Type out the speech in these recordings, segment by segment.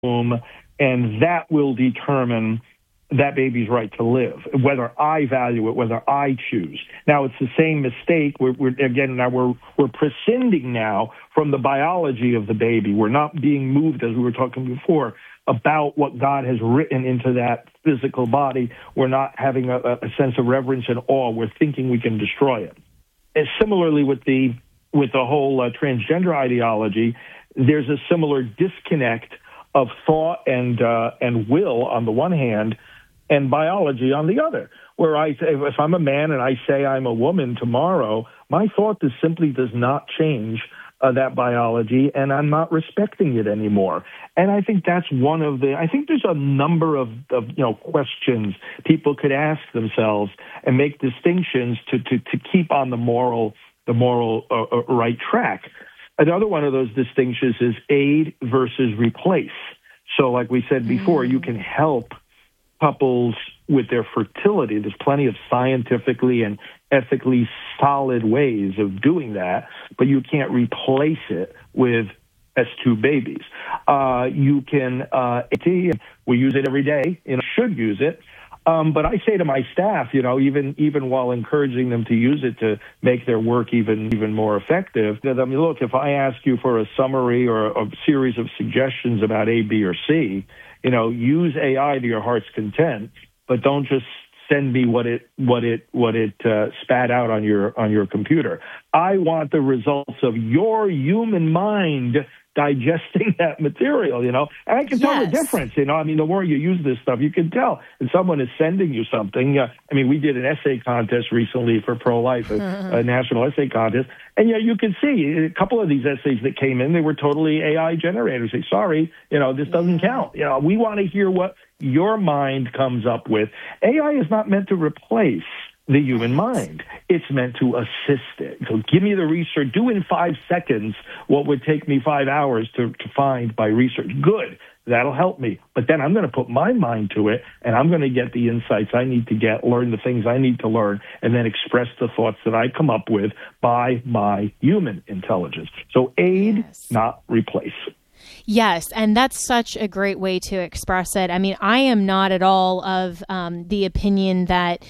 womb, and that will determine that baby's right to live, whether I value it, whether I choose. Now, it's the same mistake. We're prescinding now from the biology of the baby. We're not being moved, as we were talking before, about what God has written into that physical body. We're not having a sense of reverence and awe. We're thinking we can destroy it. And similarly with the whole transgender ideology, there's a similar disconnect of thought and will on the one hand, and biology on the other. Where if I'm a man and I say I'm a woman tomorrow, my thought simply does not change that biology, and I'm not respecting it anymore. And I think that's I think there's a number of questions people could ask themselves and make distinctions to keep on the moral right track. Another one of those distinctions is aid versus replace. So like we said before, you can help couples with their fertility. There's plenty of scientifically and ethically solid ways of doing that, but you can't replace it with S2 babies. You can, we use it every day, should use it. But I say to my staff, even while encouraging them to use it to make their work even more effective, look, if I ask you for a summary or a series of suggestions about A, B, or C, use AI to your heart's content, but don't just send me what it spat out on your computer. I want the results of your human mind digesting that material, and I can tell the difference, the more you use this stuff, you can tell. And someone is sending you something. We did an essay contest recently for pro-life, a national essay contest, and you can see a couple of these essays that came in, they were totally AI generators. Say, sorry, this doesn't count. We want to hear what your mind comes up with. AI is not meant to replace the human mind. It's meant to assist it. So give me the research. Do in 5 seconds what would take me 5 hours to find by research. Good. That'll help me. But then I'm going to put my mind to it, and I'm going to get the insights I need to get, learn the things I need to learn, and then express the thoughts that I come up with by my human intelligence. So aid, not replace. Yes, and that's such a great way to express it. I am not at all of the opinion that,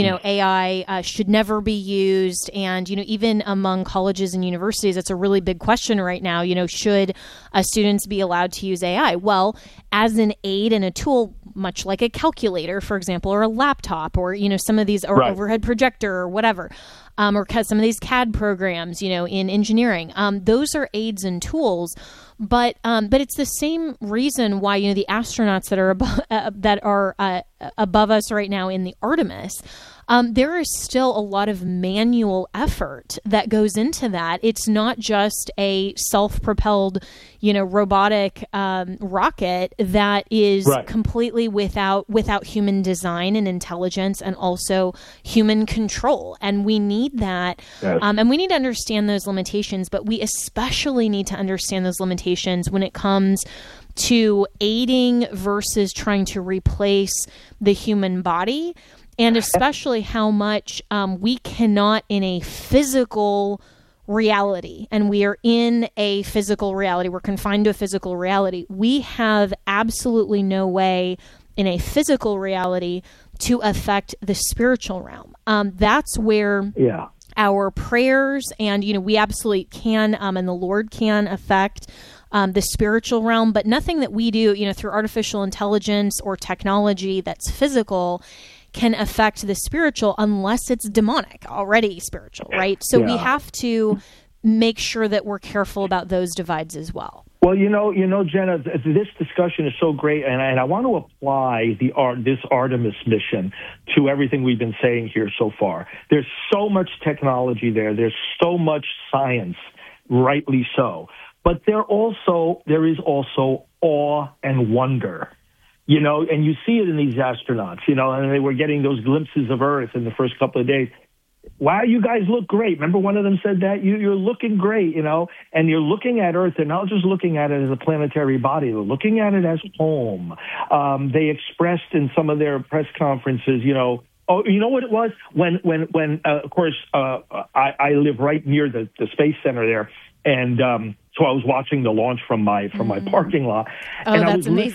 AI should never be used. And, even among colleges and universities, it's a really big question right now. Should students be allowed to use AI? Well, as an aid and a tool, much like a calculator, for example, or a laptop, or, some of these, or overhead projector or whatever. Or some of these CAD programs, in engineering, those are aids and tools, but it's the same reason why the astronauts that are above us right now in the Artemis. There is still a lot of manual effort that goes into that. It's not just a self-propelled, robotic rocket that is completely without human design and intelligence, and also human control. And we need that, and we need to understand those limitations. But we especially need to understand those limitations when it comes to aiding versus trying to replace the human body. And especially how much we cannot, in a physical reality, and we are in a physical reality, we're confined to a physical reality, we have absolutely no way in a physical reality to affect the spiritual realm. That's where our prayers and, we absolutely can, and the Lord can affect the spiritual realm, but nothing that we do, through artificial intelligence or technology that's physical can affect the spiritual unless it's demonic, already spiritual, right? So we have to make sure that we're careful about those divides as well. Well, Jenna, this discussion is so great, and I want to apply this Artemis mission to everything we've been saying here so far. There's so much technology there. There's so much science, rightly so. But there is also awe and wonder. And you see it in these astronauts, and they were getting those glimpses of Earth in the first couple of days. Wow, you guys look great. Remember one of them said that? You're looking great, and you're looking at Earth. They're not just looking at it as a planetary body. They're looking at it as home. They expressed in some of their press conferences, oh, you know what it was? When of course, I live right near the Space Center there. And So I was watching the launch from my parking lot, Oh, and I that's was amazing.